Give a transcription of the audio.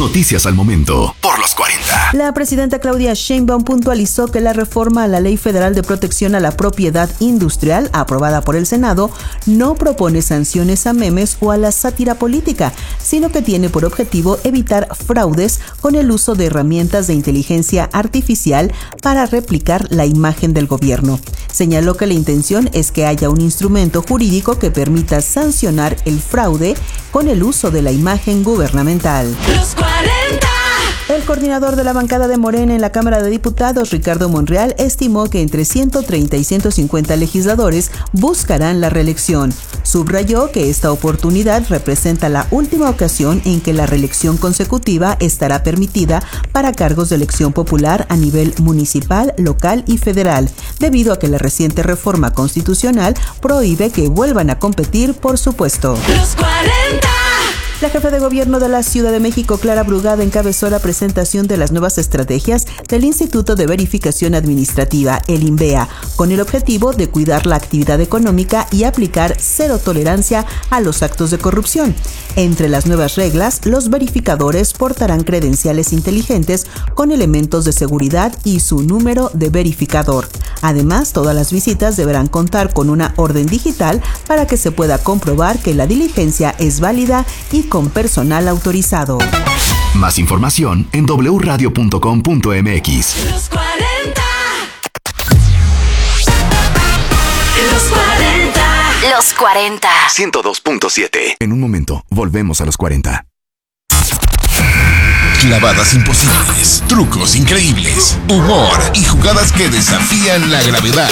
Noticias al momento por los 40. La presidenta Claudia Sheinbaum puntualizó que la reforma a la Ley Federal de Protección a la Propiedad Industrial, aprobada por el Senado, no propone sanciones a memes o a la sátira política, sino que tiene por objetivo evitar fraudes con el uso de herramientas de inteligencia artificial para replicar la imagen del gobierno. Señaló que la intención es que haya un instrumento jurídico que permita sancionar el fraude con el uso de la imagen gubernamental. Los 40. El coordinador de la bancada de Morena en la Cámara de Diputados, Ricardo Monreal, estimó que entre 130 y 150 legisladores buscarán la reelección. Subrayó que esta oportunidad representa la última ocasión en que la reelección consecutiva estará permitida para cargos de elección popular a nivel municipal, local y federal, debido a que la reciente reforma constitucional prohíbe que vuelvan a competir por su puesto. Los 40. La jefa de gobierno de la Ciudad de México, Clara Brugada, encabezó la presentación de las nuevas estrategias del Instituto de Verificación Administrativa, el INVEA, con el objetivo de cuidar la actividad económica y aplicar cero tolerancia a los actos de corrupción. Entre las nuevas reglas, los verificadores portarán credenciales inteligentes con elementos de seguridad y su número de verificador. Además, todas las visitas deberán contar con una orden digital para que se pueda comprobar que la diligencia es válida y con personal autorizado. Más información en wradio.com.mx. Los 40. Los 40. Los 40. 102.7. En un momento, volvemos a los 40. Clavadas imposibles, trucos increíbles, humor y jugadas que desafían la gravedad.